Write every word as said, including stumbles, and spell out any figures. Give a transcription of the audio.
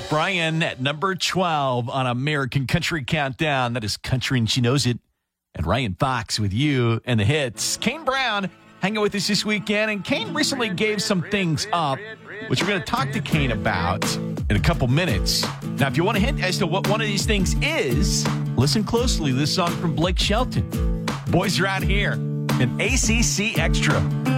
Brian at number twelve on American Country Countdown. That is Country and She Knows It. And Ryan Fox with you and the hits. Kane Brown hanging with us this weekend. And Kane recently gave some things up, which we're going to talk to Kane about in a couple minutes. Now, if you want a hint as to what one of these things is, listen closely to this song from Blake Shelton. Boys are out here in A C C Extra.